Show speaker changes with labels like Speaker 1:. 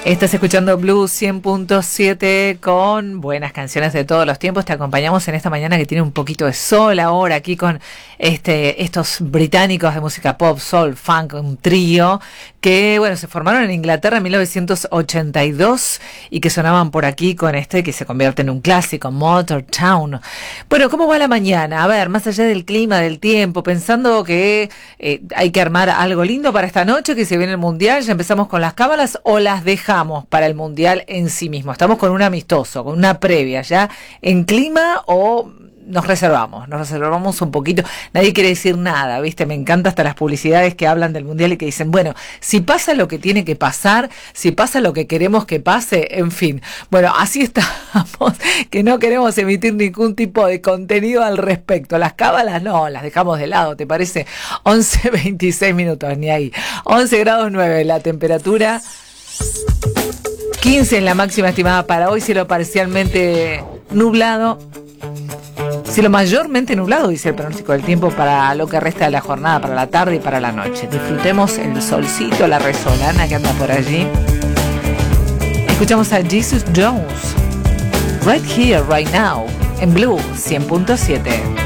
Speaker 1: Estás escuchando Blue 100.7 con buenas canciones de todos los tiempos. Te acompañamos en esta mañana que tiene un poquito de sol ahora aquí con estos británicos de música pop, soul, funk, un trío que, bueno, se formaron en Inglaterra en 1982 y que sonaban por aquí con que se convierte en un clásico, Motortown. Bueno, ¿cómo va la mañana? A ver, más allá del clima, del tiempo, pensando que hay que armar algo lindo para esta noche, que se viene el Mundial, ya empezamos con las cábalas o las dejamos para el Mundial en sí mismo. Estamos con un amistoso, con una previa, ya en clima o nos reservamos un poquito. Nadie quiere decir nada, ¿viste? Me encanta hasta las publicidades que hablan del Mundial y que dicen, bueno, si pasa lo que tiene que pasar, si pasa lo que queremos que pase, en fin. Bueno, así estamos, que no queremos emitir ningún tipo de contenido al respecto. Las cábalas no, las dejamos de lado, ¿te parece? 11:26 minutos, ni ahí. 11 grados 9 la temperatura. 15 en la máxima estimada para hoy, cielo parcialmente nublado. Cielo mayormente nublado, dice el pronóstico del tiempo para lo que resta de la jornada, para la tarde y para la noche. Disfrutemos el solcito, la resolana que anda por allí. Escuchamos a Jesus Jones, Right Here, Right Now, en Blue 100.7.